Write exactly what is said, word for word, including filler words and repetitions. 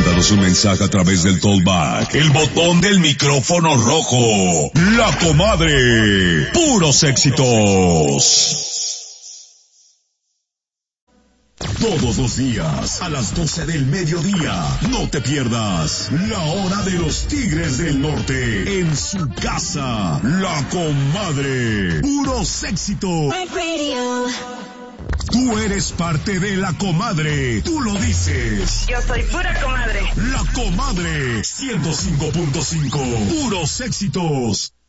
Mándanos un mensaje a través del Tollback, el botón del micrófono rojo. La Comadre. Puros éxitos. Todos los días, a las doce del mediodía, no te pierdas La Hora de los Tigres del Norte, en su casa, La Comadre. Puros éxitos. Tú eres parte de La Comadre, tú lo dices. Yo soy pura comadre. La Comadre, ciento cinco punto cinco, puros éxitos.